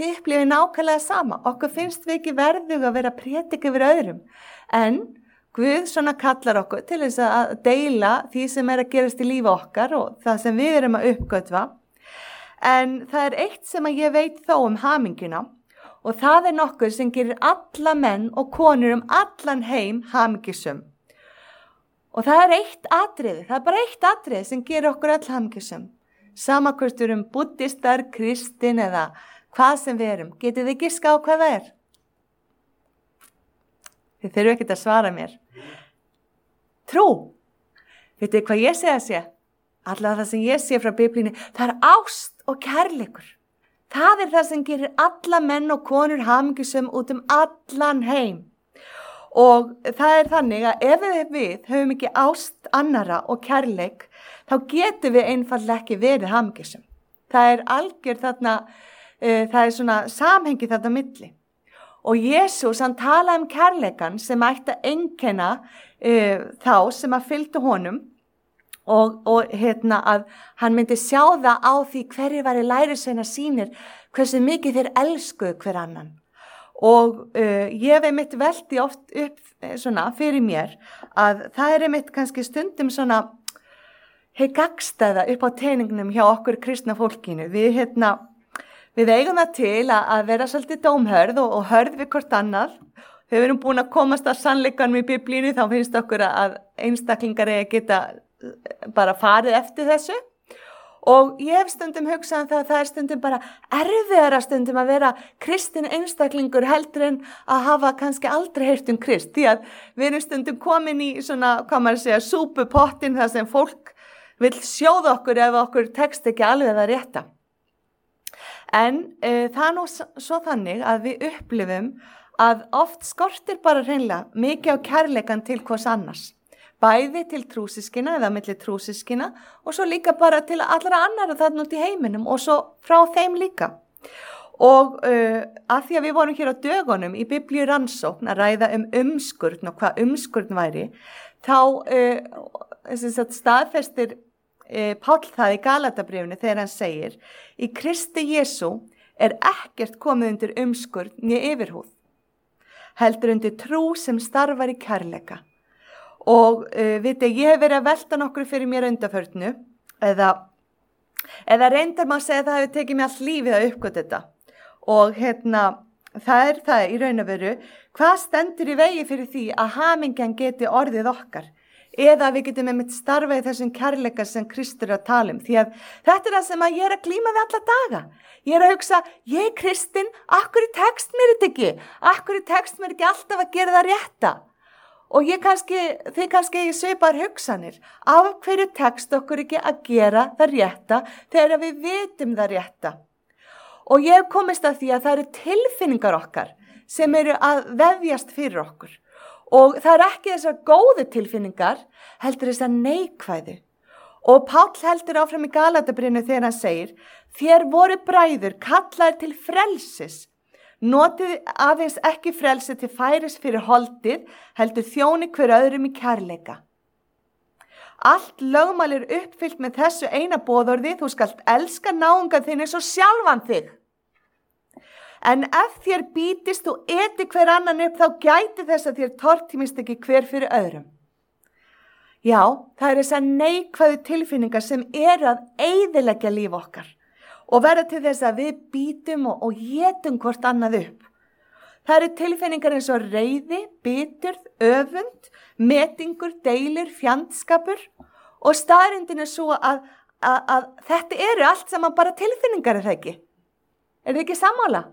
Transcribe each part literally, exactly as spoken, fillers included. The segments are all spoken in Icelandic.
þið upplifið nákvæmlega sama. Okkur finnst við ekki verðug að vera að prétika yfir öðrum. En Guð svona kallar okkur til þess að deila því sem er að gerast í lífi okkar og það sem við erum að uppgötva. En það er eitt sem að ég veit þó um hamingjuna og það er nokkur sem gerir alla menn og konur um allan heim hamingjusum. Og það er eitt atriði, það er bara eitt atriði sem gerir okkur all hamingjusum. Sama hvort við erum buddistar, kristin eða hvað sem við erum. Getið þið giska á hvað það er? Þið þurfum ekkert að svara mér. Trú. Vitið hvað ég sé að sé? Allavega það sem ég sé frá Biblíunni, það er ást og kærleikur. Það er það sem gerir alla menn og konur hamingjusum út um allan heim. Og það er þannig að ef við höfum ekki ást annara og kærleik, þá getum við einfaldlega ekki verið hamingjusum. Það er algjör þarna, uh, það er svona samhengi þarna milli. Og Jesús, hann talaði um kærleikan sem ætti að einkenna uh, þá sem að fylgdu honum og, og hérna að hann myndi sjá það á því hverjir væri lærisveinar sínir, hversu mikið þeir elskuðu hver annan. Og uh, ég hef einmitt velti oft upp uh, svona fyrir mér að það er einmitt kannski stundum svona hei gagnstæða upp á teiningnum hjá okkur kristna fólkinu. Við hérna Við eigum það til að vera svolítið dómhörð og, og hörð við hvort annað. Þegar við erum búin að komast að sannleikanum í Biblíunni þá finnst okkur að einstaklingar eigi að geta bara farið eftir þessu. Og ég hef stundum hugsað um það að það er stundum bara erfiðara stundum að vera kristin einstaklingur heldur en að hafa kannski aldrei heyrt um Krist. Því að við erum stundum komin í svona, hvað maður segja, súpupottin þar sem fólk vill sjóða okkur ef okkur tekst ekki alveg það rétta. En uh, það er nú svo þannig að við upplifum að oft skortir bara hreinlega mikið á kærleikan til hvers annars. Bæði til trúsískina eða milli trúsískina og svo líka bara til allra annara þarna út í heiminum og svo frá þeim líka. Og uh, að því að við vorum hér á dögunum í Biblíu rannsókn að ræða um umskurn og hvað umskurn væri, þá uh, staðfestir Páll það í Galatabréfinu þegar hann segir í Kristi Jesú er ekkert komið undir umskurn né yfirhúð, heldur undir trú sem starfar í kærleika. Og uh, viti, ég hef verið að velta nokkru fyrir mér undanförnu eða, eða reyndar maður segja að það hefur tekið mér allt lífið að uppgöta þetta. Og hérna, það er það í raun og veru, hvað stendur í vegi fyrir því að hamingjan geti orðið okkar? Eða við getum einmitt starfað í þessum kærleika sem Kristur er að tala um. Því að þetta er það sem að ég er að glíma við alla daga. Ég er að hugsa, ég er kristin, akkur tekst mér þetta ekki? Akkur tekst mér ekki alltaf að gera það rétta? Og ég kannski, þið kannski ég svipar hugsanir. Af hverju tekst okkur ekki að gera það rétta þegar við vitum það rétta? Og ég hef komist að því að það eru tilfinningar okkar sem eru að vefjast fyrir okkur. Og það er ekki þessar góðu tilfinningar, heldur þessar neikvæðu. Og Páll heldur áfram í Galatabréfinu þegar hann segir, þér voru bræður kallaðir til frelsis. Notið aðeins ekki frelsi til færis fyrir holdið, heldur þjóni hver öðrum í kærleika. Allt lögmál er uppfyllt með þessu eina boðorði, þú skalt elska náunga þinn eins og sjálfan þig. En ef þér bítist og eti hver annan upp, þá gæti þess að þér tortímist ekki hver fyrir öðrum. Já, það er þessar neikvæðu tilfinningar sem eru að eyðileggja líf okkar og verða til þess að við bítum og, og étum hvort annað upp. Það eru tilfinningar eins og reiði, biturð, öfund, metingur, deilir, fjandskapur og staðreyndin er svo að, að, að þetta eru allt saman bara tilfinningar, er það ekki? Er það ekki sammála?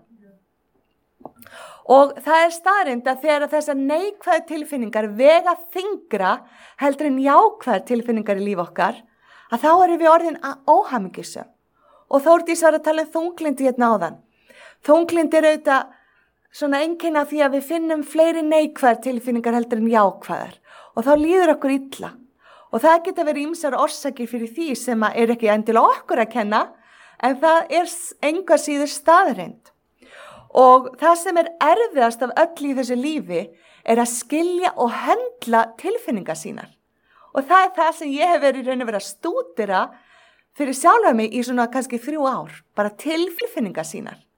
Og það er staðreynd að þegar þessar neikvæðu tilfinningar vega þyngra heldur en jákvæðar tilfinningar í líf okkar, að þá erum við orðin óhamingjusum. Og Þórdís var að tala um þunglyndi hérna áðan. Þunglyndi er auðvitað svona einkenni af því að við finnum fleiri neikvæðar tilfinningar heldur en jákvæðar. Og þá líður okkur illa. Og það geta verið ýmsar orsakir fyrir því sem er ekki endilega okkur að kenna, en það er enga síður staðreynd. Og það sem er erfiðast af öll í þessu lífi er að skilja og höndla tilfinningar sínar. Og það er það sem ég hef verið í raun og verið að stúdera fyrir sjálfa mig í svona kannski þrjú ár, bara tilfinningar sínar.